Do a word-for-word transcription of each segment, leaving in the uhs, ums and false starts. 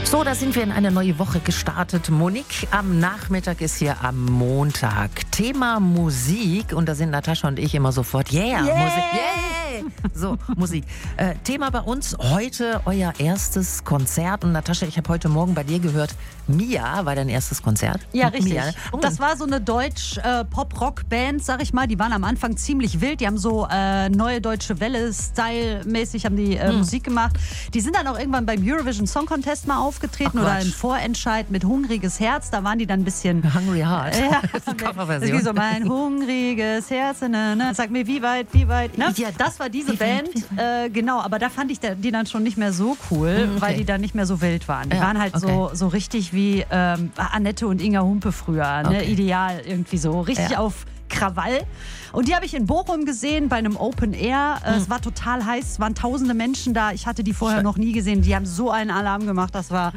So, da sind wir in eine neue Woche gestartet. Monique am Nachmittag ist hier am Montag. Thema Musik. Und da sind Natascha und ich immer sofort, yeah, yeah. Musik, yeah. So, Musik. Äh, Thema bei uns heute euer erstes Konzert. Und Natascha, ich habe heute Morgen bei dir gehört, Mia war dein erstes Konzert. Ja, richtig. Mia. Und das war so eine Deutsch-Pop-Rock-Band, sag ich mal. Die waren am Anfang ziemlich wild. Die haben so äh, neue deutsche Welle-Style-mäßig haben die äh, hm. Musik gemacht. Die sind dann auch irgendwann beim Eurovision Song Contest mal aufgetreten. Ach, oder im Vorentscheid mit Hungriges Herz. Da waren die dann ein bisschen... Hungry Heart. Ja, das ist die das ist wie so mein hungriges Herz. Ne, ne. Sag mir, wie weit, wie weit. Ne? Ja, das war diese Band. Äh, genau, aber da fand ich die dann schon nicht mehr so cool, okay. weil die dann nicht mehr so wild waren. Die ja, waren halt okay. so, so richtig wie ähm, Annette und Inga Humpe früher. Ne? Okay. Ideal irgendwie so. Richtig ja. auf Krawall. Und die habe ich in Bochum gesehen bei einem Open Air. Mhm. Es war total heiß, es waren tausende Menschen da. Ich hatte die vorher Schön. noch nie gesehen. Die haben so einen Alarm gemacht, das war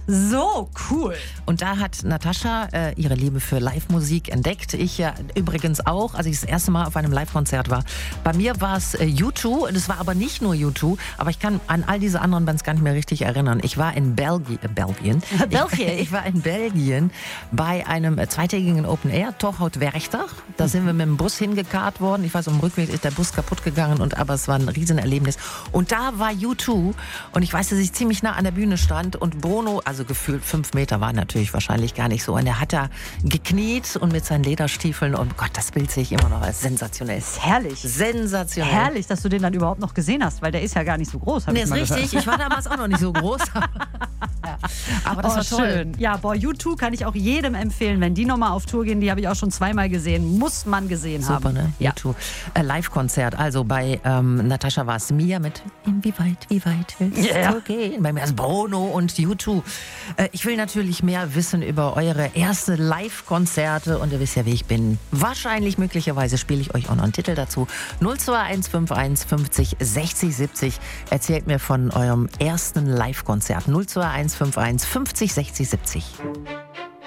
so cool. Und da hat Natascha äh, ihre Liebe für Live-Musik entdeckt. Ich ja übrigens auch, als ich das erste Mal auf einem Live-Konzert war. Bei mir war es äh, U zwei, das war aber nicht nur U zwei, aber ich kann an all diese anderen Bands gar nicht mehr richtig erinnern. Ich war in Belgi äh, Belgien. Belgien. Ich, ich war in Belgien bei einem äh, zweitägigen Open Air, Torhout Werchtag. Da sind wir mit dem Bus hingekarrt worden. Ich weiß, am Rückweg ist der Bus kaputt gegangen, und, aber es war ein Riesenerlebnis. Und da war U zwei und ich weiß, dass ich ziemlich nah an der Bühne stand und Bono, also gefühlt fünf Meter, war natürlich wahrscheinlich gar nicht so. Und er hat da gekniet und mit seinen Lederstiefeln, und Gott, das Bild sehe ich immer noch als sensationell. Das ist herrlich. Sensationell. Herrlich, dass du den dann überhaupt noch gesehen hast, weil der ist ja gar nicht so groß. Nee, ist richtig. Gehört. Ich war damals auch noch nicht so groß. Ja. Aber das oh, war toll. Schön. Ja, boah, U zwei kann ich auch jedem empfehlen, wenn die nochmal auf Tour gehen. Die habe ich auch schon zweimal gesehen. Muss man gesehen Super, haben. Super, ne? Ja. U zwei. Äh, Live-Konzert. Also bei ähm, Natascha war es Mia mit Inwieweit, wie weit willst yeah. du gehen? Bei mir ist Bono und U zwei. Äh, ich will natürlich mehr wissen über eure erste Live-Konzerte. Und ihr wisst ja, wie ich bin. Wahrscheinlich, möglicherweise spiele ich euch auch noch einen Titel dazu. null zwei eins fünf eins fünfzig sechzig siebzig. Erzählt mir von eurem ersten Live-Konzert. null zwei eins fünf eins fünfzig sechzig siebzig.